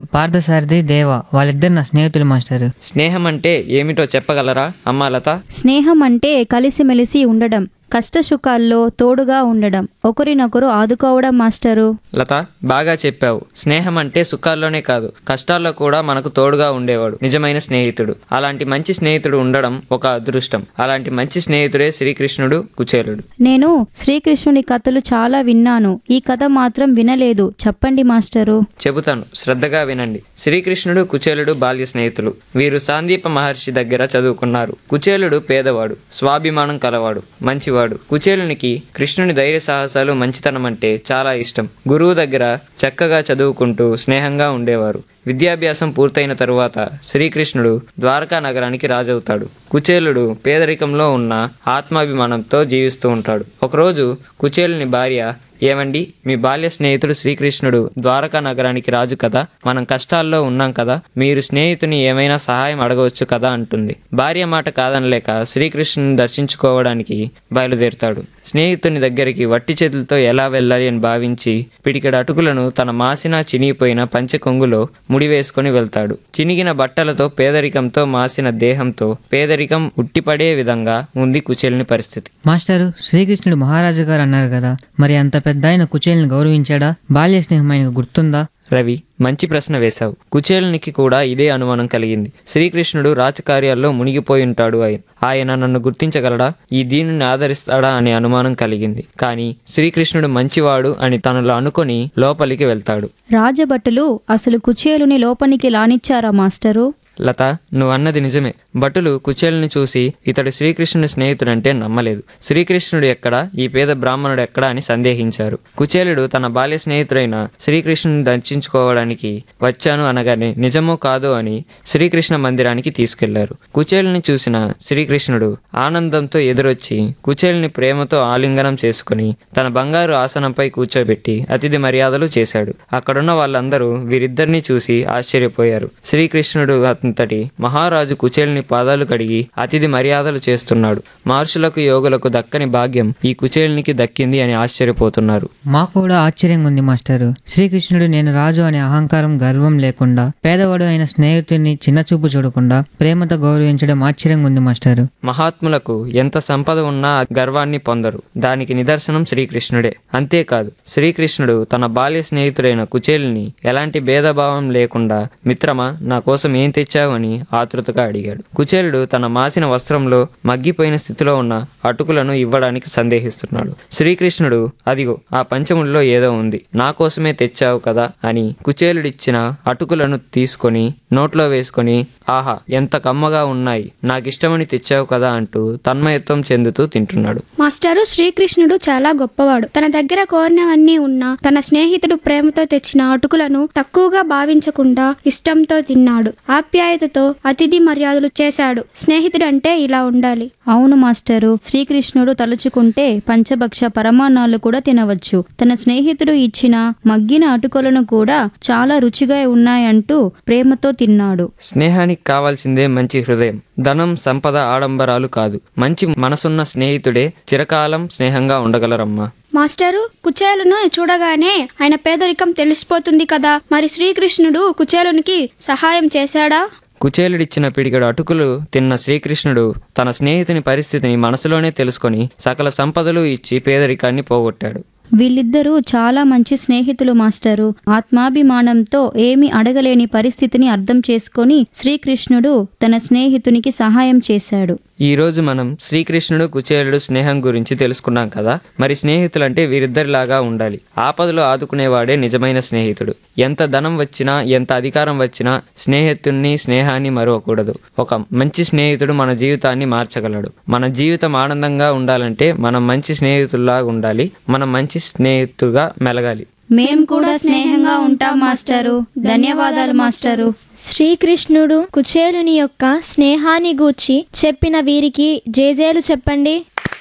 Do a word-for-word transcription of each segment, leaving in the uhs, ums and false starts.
పార్థసారథి, దేవ వాళ్ళిద్దరు నా స్నేహితులు మాస్టారు. స్నేహం అంటే ఏమిటో చెప్పగలరా అమ్మా లత? స్నేహం అంటే కలిసిమెలిసి ఉండడం, కష్టసుఖాల్లో తోడుగా ఉండడం, ఒకరినొకరు ఆదుకోవడం మాస్టరు. లత, బాగా చెప్పావు. స్నేహం అంటే సుఖాల్లోనే కాదు, కష్టాల్లో కూడా మనకు తోడుగా ఉండేవాడు నిజమైన స్నేహితుడు. అలాంటి మంచి స్నేహితుడు ఉండడం ఒక అదృష్టం. అలాంటి మంచి స్నేహితుడే శ్రీకృష్ణుడు, కుచేలుడు. నేను శ్రీకృష్ణుని కథలు చాలా విన్నాను, ఈ కథ మాత్రం వినలేదు, చెప్పండి మాస్టరు. చెబుతాను, శ్రద్ధగా వినండి. శ్రీకృష్ణుడు, కుచేలుడు బాల్య స్నేహితులు. వీరు సాందీప మహర్షి దగ్గర చదువుకున్నారు. కుచేలుడు పేదవాడు, స్వాభిమానం కలవాడు, మంచివాడు. కుచేలునికి కృష్ణుని ధైర్య సాహసాలు, మంచితనం అంటే చాలా ఇష్టం. గురువు దగ్గర చక్కగా చదువుకుంటూ స్నేహంగా ఉండేవారు. విద్యాభ్యాసం పూర్తయిన తరువాత శ్రీకృష్ణుడు ద్వారకా నగరానికి రాజవుతాడు. కుచేలుడు పేదరికంలో ఉన్న ఆత్మాభిమానంతో జీవిస్తూ ఉంటాడు. ఒకరోజు కుచేలుని భార్య, ఏమండి, మీ బాల్య స్నేహితుడు శ్రీకృష్ణుడు ద్వారకా నగరానికి రాజు కదా, మనం కష్టాల్లో ఉన్నాం కదా, మీరు స్నేహితుని ఏమైనా సహాయం అడగవచ్చు కదా అంటుంది. భార్య మాట కాదనలేక శ్రీకృష్ణుని దర్శించుకోవడానికి బయలుదేరుతాడు. స్నేహితుని దగ్గరికి వట్టి చేతులతో ఎలా వెళ్ళాలి అని భావించి పిడికెడు అటుకులను తన మాసిన చినిగిపోయిన పంచెకొంగులో ముడివేసుకొని వెళ్తాడు. చినిగిన బట్టలతో, పేదరికంతో మాసిన దేహంతో పేదరికం ఉట్టిపడే విధంగా ఉంది కుచేలుని పరిస్థితి. మాస్టారు, శ్రీకృష్ణుడు మహారాజు గారు అన్నారు కదా, మరి అంత పెద్ద ఆయన కుచేలుని గౌరవించాడా? బాల్య స్నేహం ఆయనకు గుర్తుందా? రవి, మంచి ప్రశ్న వేశావు. కుచేలునికి కూడా ఇదే అనుమానం కలిగింది. శ్రీకృష్ణుడు రాజకార్యాల్లో మునిగిపోయి ఉంటాడు, ఆయన నన్ను గుర్తించగలడా, ఈ దీనిని ఆదరిస్తాడా అనే అనుమానం కలిగింది. కానీ శ్రీకృష్ణుడు మంచివాడు అని తనలో అనుకొని లోపలికి వెళ్తాడు. రాజభటులు అసలు కుచేలుని లోపలికి లానిచ్చారా మాస్టరు? లత, నువ్వు అన్నది నిజమే. భటులు కుచేలుని చూసి ఇతడు శ్రీకృష్ణుని స్నేహితుడంటే నమ్మలేదు. శ్రీకృష్ణుడు ఎక్కడా, ఈ పేద బ్రాహ్మణుడు ఎక్కడా అని సందేహించారు. కుచేలుడు తన బాల్య స్నేహితుడైన శ్రీకృష్ణుని దర్శించుకోవడానికి వచ్చాను అనగానే నిజమో కాదో అని శ్రీకృష్ణ మందిరానికి తీసుకెళ్లారు. కుచేలుని చూసిన శ్రీకృష్ణుడు ఆనందంతో ఎదురొచ్చి కుచేలుని ప్రేమతో ఆలింగనం చేసుకుని తన బంగారు ఆసనంపై కూర్చోబెట్టి అతిథి మర్యాదలు చేశాడు. అక్కడున్న వాళ్ళందరూ వీరిద్దరినీ చూసి ఆశ్చర్యపోయారు. శ్రీకృష్ణుడు అంతటి మహారాజు కుచేలుని పాదాలు కడిగి అతిథి మర్యాదలు చేస్తున్నాడు. మహర్షులకు, యోగులకు దక్కని భాగ్యం ఈ కుచేలునికి దక్కింది అని ఆశ్చర్యపోతున్నారు. మాకు కూడా ఆశ్చర్యంగా ఉంది మాస్టారు. శ్రీకృష్ణుడు నేను రాజు అనే అహంకారం, గర్వం లేకుండా, పేదవాడు అయిన స్నేహితుడిని చిన్నచూపు చూడకుండా ప్రేమతో గౌరవించడం ఆశ్చర్యంగా ఉంది మాస్టారు. మహాత్ములకు ఎంత సంపద ఉన్నా గర్వాన్ని పొందరు. దానికి నిదర్శనం శ్రీకృష్ణుడే. అంతేకాదు, శ్రీకృష్ణుడు తన బాల్య స్నేహితుడైన కుచేలుని ఎలాంటి భేదభావం లేకుండా, మిత్రమా, నా కోసం ఏం తెచ్చావు అని ఆతృతగా అడిగాడు. కుచేలుడు తన మాసిన వస్త్రంలో మగ్గిపోయిన స్థితిలో ఉన్న అటుకులను ఇవ్వడానికి సందేహిస్తున్నాడు. శ్రీకృష్ణుడు, అదిగో ఆ పంచముల్లో ఏదో ఉంది, నా కోసమే తెచ్చావు కదా అని కుచేలుడిచ్చిన అటుకులను తీసుకొని నోట్లో వేసుకొని, ఆహా ఎంత కమ్మగా ఉన్నాయి, నాకిష్టమని తెచ్చావు కదా అంటూ తన్మయత్వం చెందుతూ తింటున్నాడు. మాస్టారు, శ్రీకృష్ణుడు చాలా గొప్పవాడు. తన దగ్గర కోరినవన్నీ ఉన్నా తన స్నేహితుడు ప్రేమతో తెచ్చిన అటుకులను తక్కువగా భావించకుండా ఇష్టంతో తిన్నాడు. ఆప్యాయతతో అతిథి మర్యాదలు చేశాడు. స్నేహితుడు అంటే ఇలా ఉండాలి. అవును మాస్టరు, శ్రీకృష్ణుడు తలుచుకుంటే పంచభక్ష పరమాన్నాలు కూడా తినవచ్చు. తన స్నేహితుడు ఇచ్చిన మగ్గిన అటుకులను కూడా చాలా రుచిగా ఉన్నాయంటూ ప్రేమతో తిన్నాడు. స్నేహానికి కావాల్సిందే మంచి హృదయం, ధనం, సంపద, ఆడంబరాలు కాదు. మంచి మనసున్న స్నేహితుడే చిరకాలం స్నేహంగా ఉండగలరమ్మా. మాస్టరు, కుచేలును చూడగానే ఆయన పేదరికం తెలిసిపోతుంది కదా, మరి శ్రీకృష్ణుడు కుచేలునికి సహాయం చేశాడా? కుచేలుడిచ్చిన పిడికెడు అటుకులు తిన్న శ్రీకృష్ణుడు తన స్నేహితుని పరిస్థితిని మనసులోనే తెలుసుకొని సకల సంపదలు ఇచ్చి పేదరికాన్ని పోగొట్టాడు. వీళ్ళిద్దరూ చాలా మంచి స్నేహితులు మాస్టరు. ఆత్మాభిమానంతో ఏమి అడగలేని పరిస్థితిని అర్థం చేసుకొని శ్రీకృష్ణుడు తన స్నేహితునికి సహాయం చేశాడు. ఈ రోజు మనం శ్రీకృష్ణుడు, కుచేలుడు స్నేహం గురించి తెలుసుకున్నాం కదా. మరి స్నేహితులంటే వీరిద్దరిలాగా ఉండాలి. ఆపదలో ఆదుకునేవాడే నిజమైన స్నేహితుడు. ఎంత ధనం వచ్చినా, ఎంత అధికారం వచ్చినా స్నేహితుడిని, స్నేహాన్ని మరవకూడదు. ఒక మంచి స్నేహితుడు మన జీవితాన్ని మార్చగలడు. మన జీవితం ఆనందంగా ఉండాలంటే మనం మంచి స్నేహితుల్లాగా ఉండాలి. మనం మంచి స్నేహితుడుగా మెలగాలి. మేం కూడా స్నేహంగా ఉంటాం మాస్టరు. ధన్యవాదాలు మాస్టరు. శ్రీకృష్ణుడు కుచేలుని యొక్క స్నేహాన్ని గూర్చి చెప్పిన వీరికి జేజేలు చెప్పండి.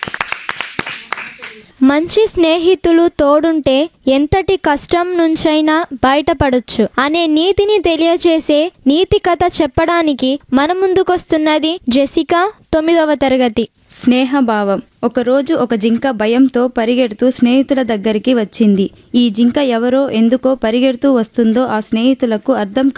మంచి స్నేహితులు తోడుంటే ఎంతటి కష్టం నుంచైనా బయటపడొచ్చు అనే నీతిని తెలియజేసే నీతి కథ చెప్పడానికి మన ముందుకొస్తున్నది జెసికా, తొమ్మిదవ తరగతి. స్నేహభావం. ఒకరోజు ఒక జింక భయంతో పరిగెడుతూ స్నేహితుల దగ్గరికి వచ్చింది. ఈ జింక ఎవరో, ఎందుకో పరిగెడుతూ వస్తుందో ఆ స్నేహితులకు అర్థం